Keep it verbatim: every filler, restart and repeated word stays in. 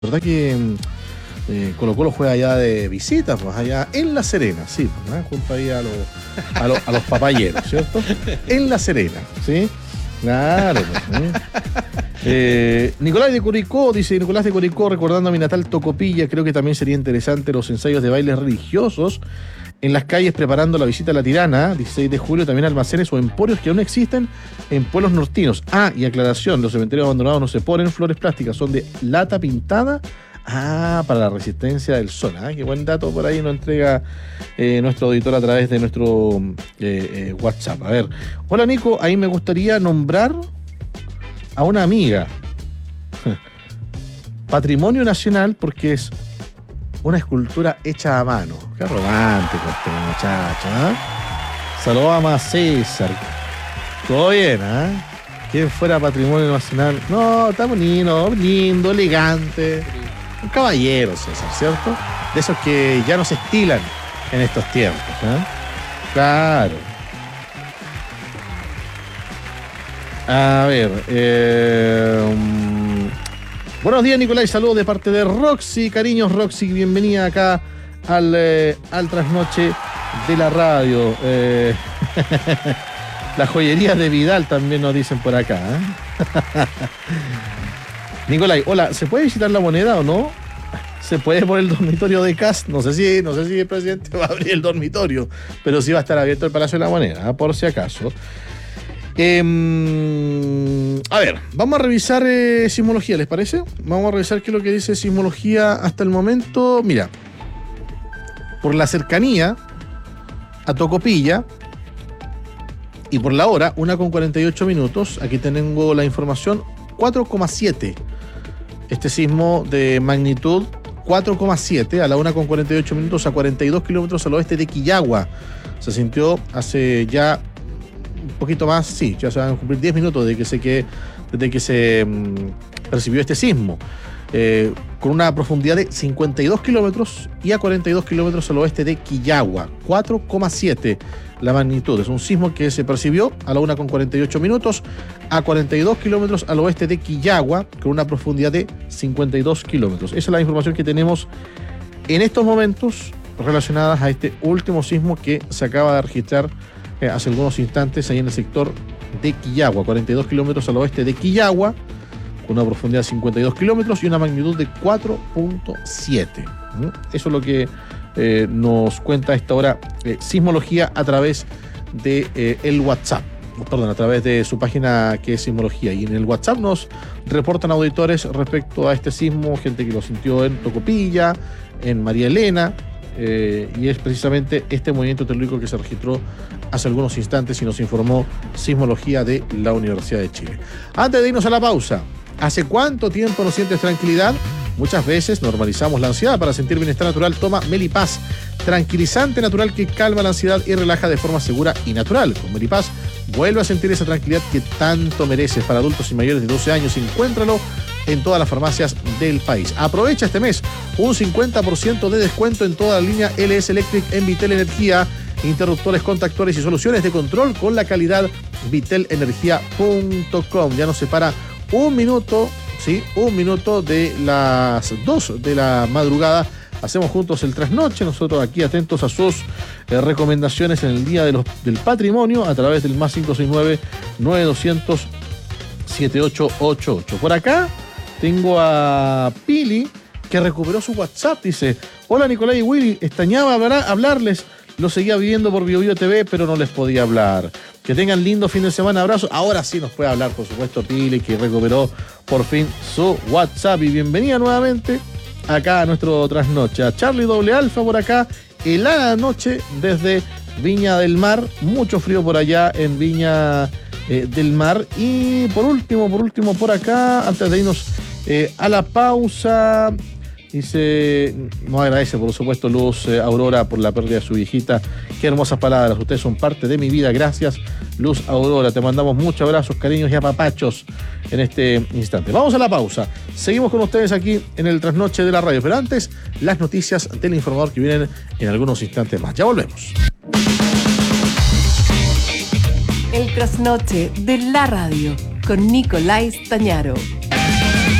¿Verdad que eh, Colo Colo juega allá de visita, pues allá en La Serena, sí, pues, ¿no? Junto ahí a los, a los, a los papayeros, ¿cierto? En La Serena, ¿sí? Claro, pues, ¿eh? Eh, Nicolás de Curicó, dice Nicolás de Curicó, recordando a mi natal Tocopilla, creo que también sería interesante los ensayos de bailes religiosos en las calles preparando la visita a la Tirana, dieciséis de julio, también almacenes o emporios que aún existen en pueblos nortinos. Ah, y aclaración, los cementerios abandonados no se ponen flores plásticas, son de lata pintada. Ah, para la resistencia del sol. Ah, qué buen dato por ahí nos entrega eh, nuestro auditor a través de nuestro eh, eh, WhatsApp. A ver, hola Nico, ahí me gustaría nombrar a una amiga. Patrimonio nacional porque es una escultura hecha a mano. Qué romántico este muchacho, ¿eh? Saludos a más César. Todo bien, ¿eh? ¿Quién fuera patrimonio nacional? No, está bonito, lindo, elegante. Un caballero, César, ¿cierto? De esos que ya no se estilan en estos tiempos, ¿eh? Claro. A ver, eh... Um... buenos días, Nicolás, saludos de parte de Roxy. Cariños, Roxy, bienvenida acá al, eh, al trasnoche de la radio. Eh, la joyería de Vidal también nos dicen por acá, ¿eh? Nicolás, hola, ¿se puede visitar La Moneda o no? ¿Se puede por el dormitorio de Cast? No sé si, no sé si el presidente va a abrir el dormitorio, pero sí va a estar abierto el Palacio de la Moneda, ¿eh? Por si acaso. Eh, a ver, vamos a revisar eh, sismología, ¿les parece? Vamos a revisar qué es lo que dice sismología hasta el momento. Mira, por la cercanía a Tocopilla y por la hora, una con cuarenta y ocho minutos, aquí tengo la información, cuatro coma siete. Este sismo de magnitud cuatro coma siete a la una con cuarenta y ocho minutos a cuarenta y dos kilómetros al oeste de Quillagua. Se sintió hace ya un poquito más, sí, ya se van a cumplir diez minutos desde que se, que, desde que se mmm, percibió este sismo, eh, con una profundidad de cincuenta y dos kilómetros y a cuarenta y dos kilómetros al oeste de Quillagua. cuatro coma siete la magnitud. Es un sismo que se percibió a la una con cuarenta y ocho minutos a cuarenta y dos kilómetros al oeste de Quillagua, con una profundidad de cincuenta y dos kilómetros. Esa es la información que tenemos en estos momentos relacionadas a este último sismo que se acaba de registrar eh, hace algunos instantes ahí en el sector de Quillagua, cuarenta y dos kilómetros al oeste de Quillagua, con una profundidad de cincuenta y dos kilómetros y una magnitud de cuatro punto siete. ¿Mm? Eso es lo que eh, nos cuenta a esta hora eh, Sismología a través de eh, el WhatsApp. Perdón, a través de su página que es Sismología. Y en el WhatsApp nos reportan auditores respecto a este sismo, gente que lo sintió en Tocopilla, en María Elena, eh, y es precisamente este movimiento telúrico que se registró hace algunos instantes y nos informó Sismología de la Universidad de Chile. Antes de irnos a la pausa, ¿hace cuánto tiempo no sientes tranquilidad? Muchas veces normalizamos la ansiedad. Para sentir bienestar natural, toma Melipaz, tranquilizante natural que calma la ansiedad y relaja de forma segura y natural. Con Melipaz, vuelve a sentir esa tranquilidad que tanto mereces. Para adultos y mayores de doce años, encuéntralo en todas las farmacias del país. Aprovecha este mes un cincuenta por ciento de descuento en toda la línea L S Electric en Vitel Energía, interruptores, contactores y soluciones de control con la calidad vitel energía punto com. Ya nos separa un minuto, sí, un minuto de las dos de la madrugada. Hacemos juntos el trasnoche, nosotros aquí atentos a sus eh, recomendaciones en el Día de los, del Patrimonio a través del más cinco seis nueve, nueve dos cero cero, siete ocho ocho ocho. Por acá tengo a Pili, que recuperó su WhatsApp. Dice, hola Nicolás y Willy, extrañaba hablarles, lo seguía viviendo por BioBio T V, pero no les podía hablar. Que tengan lindo fin de semana, abrazos. Ahora sí nos puede hablar, por supuesto, Pili, que recuperó por fin su WhatsApp. Y bienvenida nuevamente acá a nuestro trasnoche. A Charlie Doble Alfa por acá, helada noche desde Viña del Mar, mucho frío por allá en Viña eh, del Mar. Y por último, por último, por acá, antes de irnos eh, a la pausa, dice, nos agradece por supuesto Luz eh, Aurora por la pérdida de su viejita. Qué hermosas palabras, ustedes son parte de mi vida, gracias Luz Aurora, te mandamos muchos abrazos, cariños y apapachos en este instante. Vamos a la pausa, seguimos con ustedes aquí en el trasnoche de la radio, pero antes las noticias del informador que vienen en algunos instantes más. Ya volvemos. El trasnoche de la radio con Nicolás Tañaro.